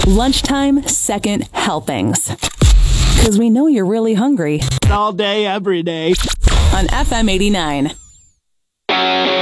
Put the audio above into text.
Lunchtime second helpings. Because we know you're really hungry. All day, every day. On FM 89.